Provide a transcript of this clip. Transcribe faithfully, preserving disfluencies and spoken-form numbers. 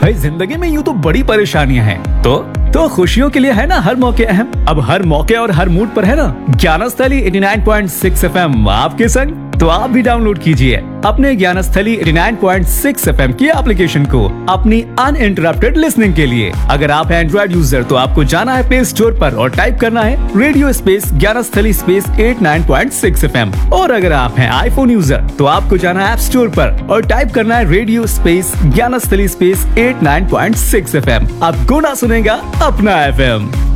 भाई जिंदगी में यूं तो बड़ी परेशानियां हैं, तो तो खुशियों के लिए है ना हर मौके अहम। अब हर मौके और हर मूड पर है ना ज्ञानस्थली नवासी पॉइंट छह एफएम आपके संग। तो आप भी डाउनलोड कीजिए अपने ज्ञानस्थली नवासी पॉइंट छह एफएम की एप्लीकेशन को अपनी अनइंटरप्टेड लिसनिंग के लिए। अगर आप हैं एंड्रॉइड यूजर तो आपको जाना है प्ले स्टोर पर और टाइप करना है रेडियो स्पेस ज्ञानस्थली स्पेस नवासी पॉइंट छह एफएम। और अगर आप हैं आईफोन यूजर तो आपको जाना है ऐप स्टोर पर और टाइप करना है रेडियो स्पेस ज्ञानस्थली स्पेस नवासी पॉइंट छह एफएम। अब गुना सुनेगा अपना एफएम।